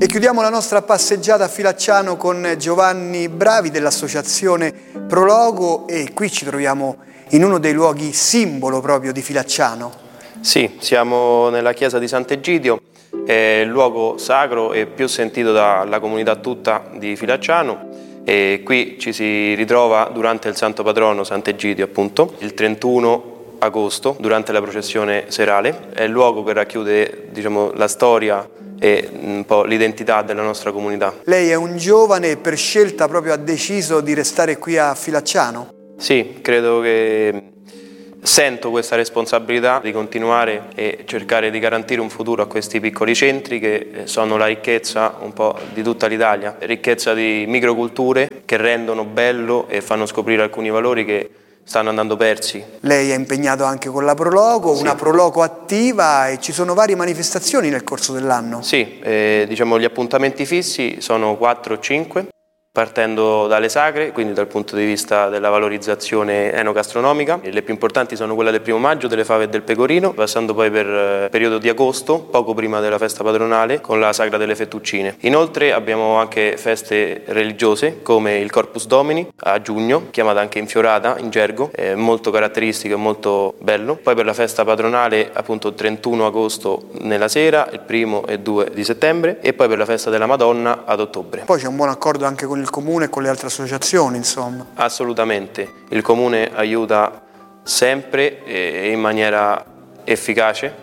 E chiudiamo la nostra passeggiata a Filacciano con Giovanni Bravi dell'associazione Prologo, e qui ci troviamo in uno dei luoghi simbolo proprio di Filacciano. Sì, siamo nella chiesa di Sant'Egidio, è il luogo sacro e più sentito dalla comunità tutta di Filacciano, e qui ci si ritrova durante il Santo Patrono Sant'Egidio, appunto, il 31 agosto durante la processione serale. È il luogo che racchiude, diciamo, la storia e un po' l'identità della nostra comunità. Lei è un giovane e per scelta proprio ha deciso di restare qui a Filacciano? Sì, credo che sento questa responsabilità di continuare e cercare di garantire un futuro a questi piccoli centri che sono la ricchezza un po' di tutta l'Italia, ricchezza di microculture che rendono bello e fanno scoprire alcuni valori che stanno andando persi. Lei è impegnato anche con la Prologo, sì. Una Prologo attiva, e ci sono varie manifestazioni nel corso dell'anno. Sì, diciamo gli appuntamenti fissi sono 4 o 5, partendo dalle sagre, quindi dal punto di vista della valorizzazione enogastronomica. Le più importanti sono quella del 1° maggio, delle fave e del pecorino, passando poi per il periodo di agosto, poco prima della festa patronale, con la sagra delle fettuccine. Inoltre abbiamo anche feste religiose, come il Corpus Domini a giugno, chiamata anche infiorata in gergo, è molto caratteristico e molto bello. Poi per la festa patronale, appunto, il 31 agosto nella sera, il 1° e 2 di settembre, e poi per la festa della Madonna ad ottobre. Poi c'è un buon accordo anche con il Comune e con le altre associazioni, insomma. Assolutamente, il Comune aiuta sempre e in maniera efficace,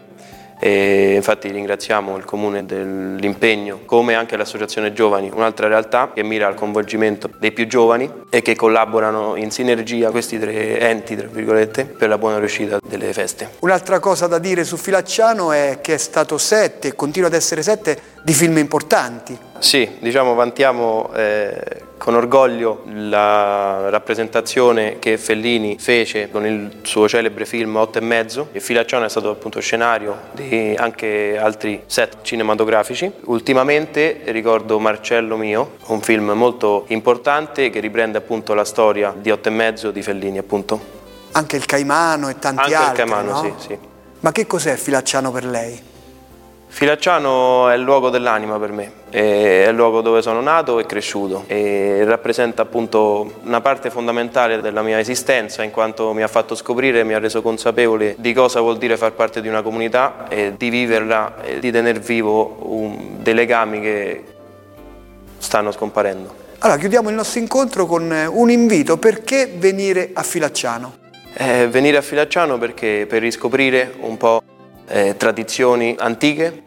e infatti ringraziamo il Comune dell'impegno, come anche l'Associazione Giovani, un'altra realtà che mira al coinvolgimento dei più giovani e che collaborano in sinergia, questi 3 enti, tra virgolette, per la buona riuscita delle feste. Un'altra cosa da dire su Filacciano è che è stato 7 e continua ad essere 7 di film importanti. Sì, diciamo vantiamo con orgoglio la rappresentazione che Fellini fece con il suo celebre film 8 e mezzo, e Filacciano è stato appunto scenario di anche altri set cinematografici. Ultimamente ricordo Marcello mio, un film molto importante che riprende appunto la storia di 8 e mezzo di Fellini, appunto. Anche il Caimano e tanti altri, anche il Caimano, no? Sì. Ma che cos'è Filacciano per lei? Filacciano è il luogo dell'anima per me, è il luogo dove sono nato e cresciuto, e rappresenta appunto una parte fondamentale della mia esistenza, in quanto mi ha fatto scoprire e mi ha reso consapevole di cosa vuol dire far parte di una comunità e di viverla e di tener vivo dei legami che stanno scomparendo. Allora chiudiamo il nostro incontro con un invito: perché venire a Filacciano? Venire a Filacciano perché per riscoprire un po' tradizioni antiche,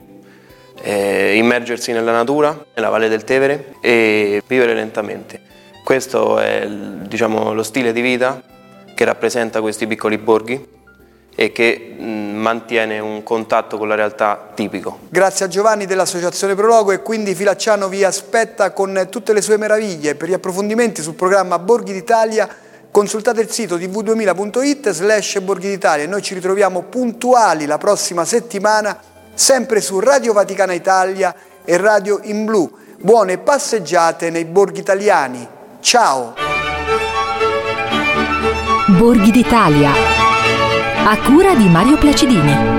immergersi nella natura, nella Valle del Tevere, e vivere lentamente. Questo è diciamo, lo stile di vita che rappresenta questi piccoli borghi e che mantiene un contatto con la realtà tipico. Grazie a Giovanni dell'Associazione Prologo, e quindi Filacciano vi aspetta con tutte le sue meraviglie. Per gli approfondimenti sul programma Borghi d'Italia consultate il sito tv2000.it/Borghi d'Italia, e noi ci ritroviamo puntuali la prossima settimana, sempre su Radio Vaticana Italia e Radio in Blu. Buone passeggiate nei borghi italiani. Ciao! Borghi d'Italia, a cura di Mario Placidini.